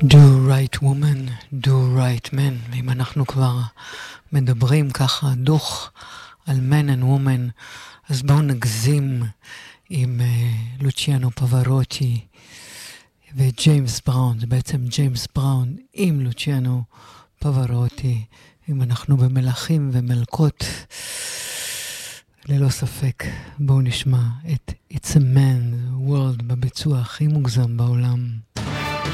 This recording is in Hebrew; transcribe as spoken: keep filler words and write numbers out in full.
Do right woman, do right man. ואם אנחנו כבר מדברים ככה דוח על man and woman, אז בואו נגזים עם uh, לוציאנו פברוטי וג'יימס בראון. זה בעצם ג'יימס בראון עם לוציאנו פברוטי. אם אנחנו במלכים ומלכות, ללא ספק, בואו נשמע את It's a Man World בביצוע הכי מוגזם בעולם.